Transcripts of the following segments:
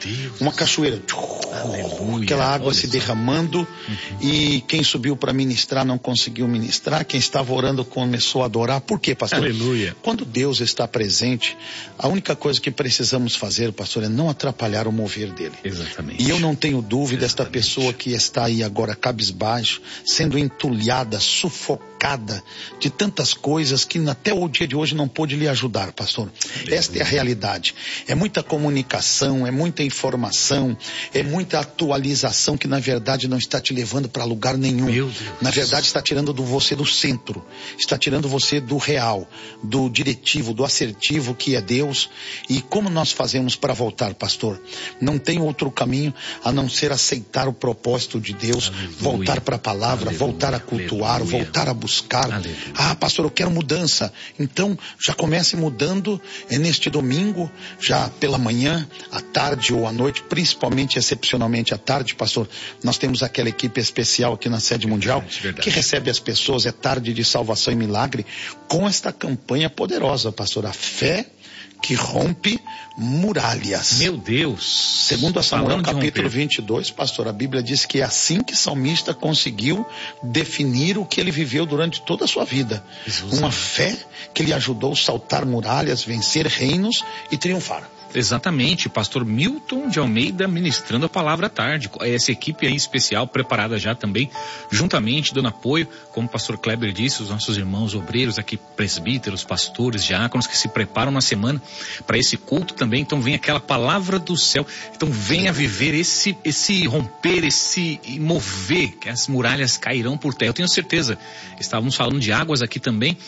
uma cachoeira. Aleluia. Aquela água Olha se só. derramando, e quem subiu para ministrar não conseguiu ministrar, quem estava orando começou a adorar. Por quê, pastor? Aleluia. Quando Deus está presente, a única coisa que precisamos fazer, pastor, é não atrapalhar o mover dele. Exatamente. E eu não tenho dúvida, esta Exatamente. pessoa que está aí agora cabisbaixo, sendo entulhada, sufocada de tantas coisas que até o dia de hoje não pôde lhe ajudar, pastor. Esta é a realidade. É muita comunicação, é muita informação, é muita atualização que na verdade não está te levando para lugar nenhum. Meu Deus. Na verdade está tirando você do centro, está tirando você do real, do diretivo, do assertivo que é Deus. E como nós fazemos para voltar, pastor? Não tem outro caminho a não ser aceitar o propósito de Deus, Aleluia. voltar para a palavra, Aleluia. voltar a cultuar, Aleluia. voltar a buscar. Aleluia. Ah, pastor, eu quero mudança. Então, já comece mudando neste domingo, já pela manhã, à tarde ou à noite, principalmente, excepcionalmente à tarde, pastor. Nós temos aquela equipe especial aqui na sede mundial, Verdade. que recebe as pessoas, é tarde de salvação e milagre, com esta campanha poderosa, pastor. A fé que rompe muralhas. Meu Deus. Segundo a Samuel, Falando de capítulo romper. 22, pastor, a Bíblia diz que é assim que o salmista conseguiu definir o que ele viveu durante toda a sua vida. Jesus. Uma fé que lhe ajudou a saltar muralhas, vencer reinos e triunfar. Exatamente, pastor Milton de Almeida ministrando a palavra à tarde. Essa equipe aí especial, preparada já também, juntamente, dando apoio, como o pastor Kleber disse, os nossos irmãos obreiros aqui, presbíteros, pastores, diáconos, que se preparam na semana para esse culto também. Então vem aquela palavra do céu. Então venha viver esse romper, esse mover, que as muralhas cairão por terra. Eu tenho certeza, estávamos falando de águas aqui também,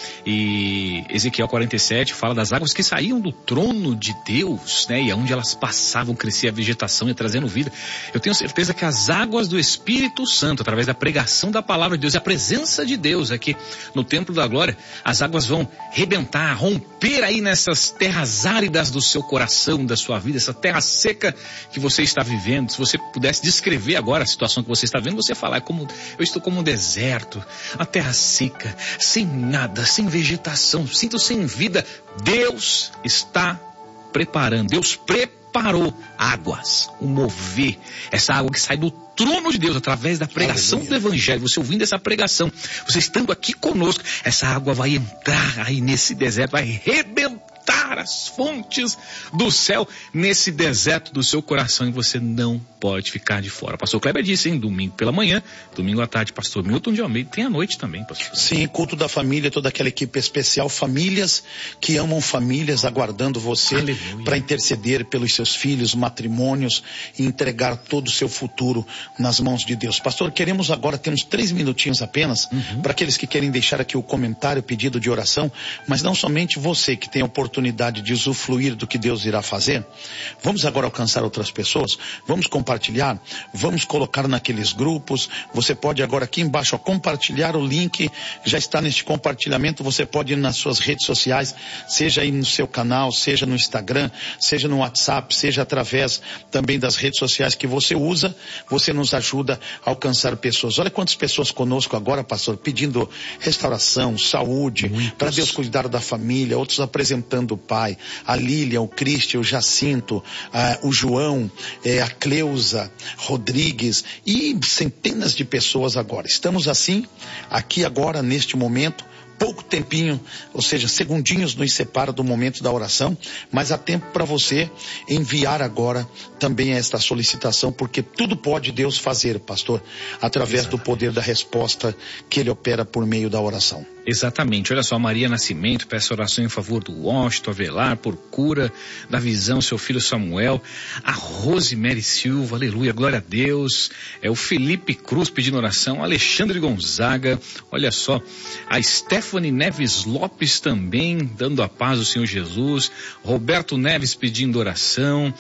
e Ezequiel 47 fala das águas que saíam do trono de Deus, né? E aonde elas passavam, crescia a vegetação e trazendo vida. Eu tenho certeza que as águas do Espírito Santo, através da pregação da palavra de Deus e a presença de Deus aqui no Templo da Glória, as águas vão rebentar, romper aí nessas terras áridas do seu coração, da sua vida, essa terra seca que você está vivendo. Se você pudesse descrever agora a situação que você está vendo, você falar, eu estou como um deserto, a terra seca, sem nada, sem vegetação, sinto sem vida. Deus está preparando, Deus preparou águas, o mover, essa água que sai do trono de Deus através da pregação do Evangelho. Você ouvindo essa pregação, você estando aqui conosco, essa água vai entrar aí nesse deserto, vai rebentar as fontes do céu nesse deserto do seu coração, e você não pode ficar de fora. Pastor Kleber disse, hein? Domingo pela manhã, domingo à tarde, pastor Milton de Almeida, tem à noite também, pastor. Sim, culto da família, toda aquela equipe especial, famílias que amam famílias, aguardando você para interceder pelos seus filhos, matrimônios, e entregar todo o seu futuro nas mãos de Deus. Pastor, queremos agora, temos 3 minutinhos apenas, para aqueles que querem deixar aqui o comentário, pedido de oração, mas não somente você que tem a oportunidade de usufruir do que Deus irá fazer. Vamos agora alcançar outras pessoas, vamos compartilhar, vamos colocar naqueles grupos. Você pode agora aqui embaixo, ó, compartilhar o link, já está neste compartilhamento. Você pode ir nas suas redes sociais, seja aí no seu canal, seja no Instagram, seja no WhatsApp, seja através também das redes sociais que você usa. Você nos ajuda a alcançar pessoas. Olha quantas pessoas conosco agora, pastor, pedindo restauração, saúde, para Deus cuidar da família, outros apresentando o pai, a Lília, o Cristian, o Jacinto, o João, a Cleusa, Rodrigues e centenas de pessoas agora. Estamos assim, aqui agora, neste momento, pouco tempinho, ou seja, segundinhos nos separa do momento da oração, mas há tempo para você enviar agora também esta solicitação, porque tudo pode Deus fazer, pastor, através do poder da resposta que Ele opera por meio da oração. Exatamente, olha só, Maria Nascimento peça oração em favor do Washington Avelar, por cura da visão, seu filho Samuel, a Rosemary Silva, aleluia, glória a Deus, o Felipe Cruz pedindo oração, Alexandre Gonzaga, olha só, a Stephanie Neves Lopes também, dando a paz ao Senhor Jesus, Roberto Neves pedindo oração,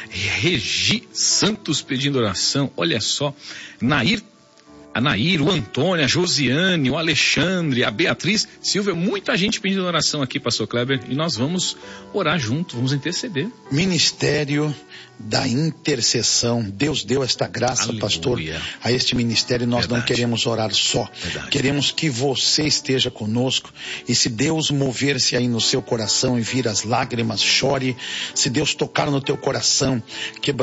Regi Santos pedindo oração, olha só, a Nair, o Antônio, a Josiane, o Alexandre, a Beatriz Silvia, muita gente pedindo oração aqui, pastor Kleber, e nós vamos orar junto, vamos interceder. Ministério da intercessão. Deus deu esta graça, aleluia, pastor, a este ministério. Nós não queremos orar só. Queremos que você esteja conosco, e se Deus mover-se aí no seu coração e vir as lágrimas, chore. Se Deus tocar no teu coração,